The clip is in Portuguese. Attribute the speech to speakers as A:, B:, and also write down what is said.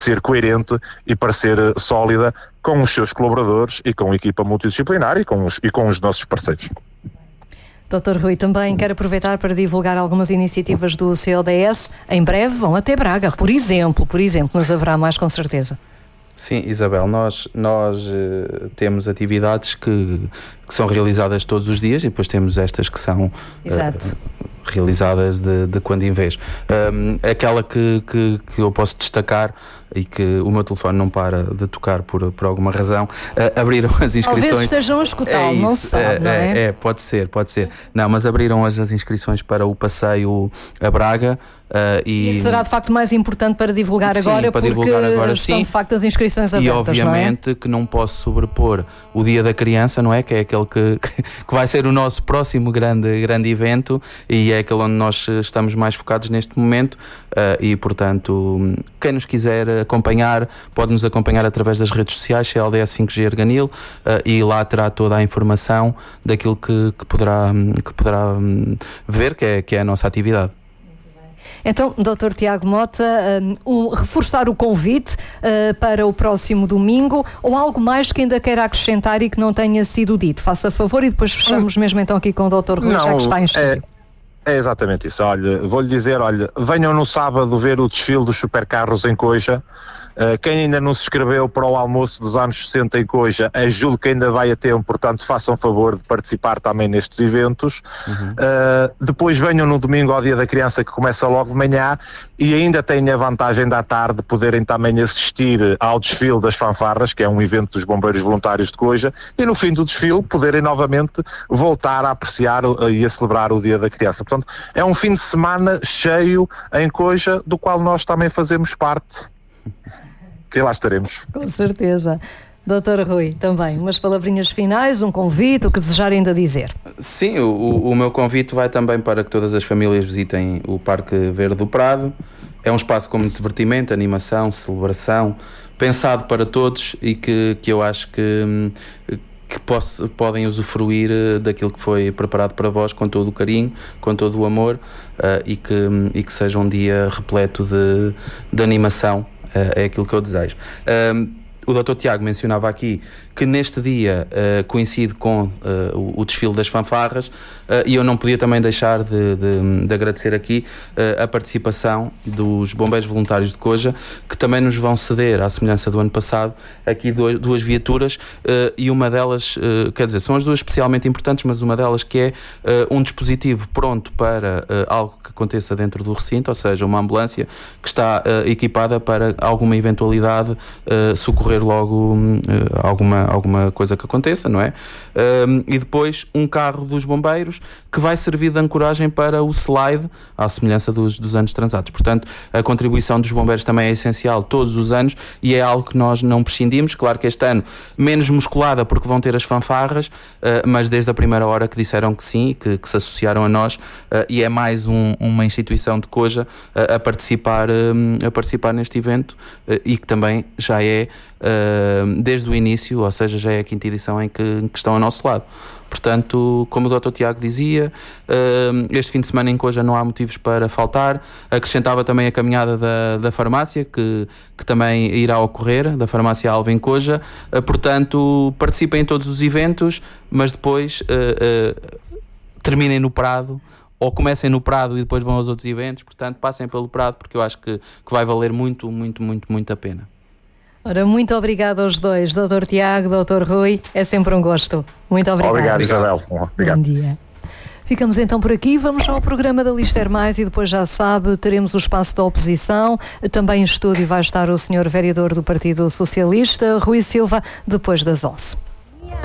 A: ser coerente e para ser sólida com os seus colaboradores e com a equipa multidisciplinar e com os nossos parceiros.
B: Dr. Rui, também quero aproveitar para divulgar algumas iniciativas do CLDS. Em breve vão até Braga, por exemplo, mas haverá mais com certeza.
C: Sim, Isabel, nós temos atividades que são realizadas todos os dias e depois temos estas que são realizadas de quando em vez. Aquela que eu posso destacar e que o meu telefone não para de tocar por alguma razão, abriram as inscrições.
B: Talvez estejam a escutá-lo, não se sabe, não é?
C: Pode ser. Não, mas abriram hoje as inscrições para o passeio a Braga. E
B: será de facto mais importante para divulgar agora,
C: para
B: porque
C: divulgar agora,
B: estão
C: sim,
B: de facto as inscrições abertas,
C: e obviamente
B: não é?
C: Que não posso sobrepor o Dia da Criança, não é? Que é aquele que vai ser o nosso próximo grande evento e é aquele onde nós estamos mais focados neste momento, e portanto quem nos quiser acompanhar pode nos acompanhar através das redes sociais, CLDS 5G Arganil, e lá terá toda a informação daquilo que poderá ver, que é a nossa atividade.
B: Então, Dr. Tiago Mota, reforçar o convite para o próximo domingo, ou algo mais que ainda queira acrescentar e que não tenha sido dito? Faça favor e depois fechamos mesmo então aqui com o Dr. Rui, já que está em estúdio.
A: É exatamente isso. Olha, vou-lhe dizer, venham no sábado ver o desfile dos supercarros em Coja. Quem ainda não se inscreveu para o almoço dos anos 60 em Coja, julgo que ainda vai a tempo, portanto façam favor de participar também nestes eventos. Depois venham no domingo ao Dia da Criança, que começa logo de manhã, e ainda têm a vantagem da tarde de poderem também assistir ao desfile das fanfarras, que é um evento dos bombeiros voluntários de Coja, e no fim do desfile poderem novamente voltar a apreciar e a celebrar o Dia da Criança. Portanto, é um fim de semana cheio em Coja, do qual nós também fazemos parte. E lá estaremos.
B: Com certeza. Dr. Rui, também, umas palavrinhas finais, um convite, o que desejarem ainda dizer.
C: Sim, o meu convite vai também para que todas as famílias visitem o Parque Verde do Prado. É um espaço como divertimento, animação, celebração, pensado para todos e que eu acho que podem usufruir daquilo que foi preparado para vós com todo o carinho, com todo o amor, e que seja um dia repleto de animação. É aquilo que eu desejo. O Dr. Tiago mencionava aqui que neste dia coincide com o desfile das fanfarras, e eu não podia também deixar de agradecer aqui a participação dos bombeiros voluntários de Coja, que também nos vão ceder, à semelhança do ano passado, aqui duas viaturas, e uma delas, quer dizer, são as duas especialmente importantes, mas uma delas que é um dispositivo pronto para algo que aconteça dentro do recinto, ou seja, uma ambulância que está equipada para alguma eventualidade, socorrer logo alguma coisa que aconteça, não é? E depois um carro dos bombeiros que vai servir de ancoragem para o slide, à semelhança dos anos transatos. Portanto, a contribuição dos bombeiros também é essencial todos os anos e é algo que nós não prescindimos. Claro que este ano menos musculada porque vão ter as fanfarras, mas desde a primeira hora que disseram que sim, que se associaram a nós, e é mais uma instituição de Coja a participar neste evento, e que também já é desde o início, ou seja, já é a 5ª edição em que estão ao nosso lado. Portanto, como o Dr. Tiago dizia, este fim de semana em Coja não há motivos para faltar. Acrescentava também a caminhada da farmácia, que também irá ocorrer, da farmácia Alva em Coja. Portanto, participem em todos os eventos, mas depois terminem no Prado, ou comecem no Prado e depois vão aos outros eventos. Portanto, passem pelo Prado, porque eu acho que vai valer muito, muito, muito, muito a pena.
B: Ora, muito obrigado aos dois, Dr. Tiago, Dr. Rui, é sempre um gosto. Muito obrigado.
A: Obrigado, Isabel. Obrigado.
B: Bom dia. Ficamos então por aqui, vamos ao programa da Lister Mais e depois, já sabe, teremos o espaço da oposição. Também em estúdio vai estar o Sr. Vereador do Partido Socialista, Rui Silva, depois das 11.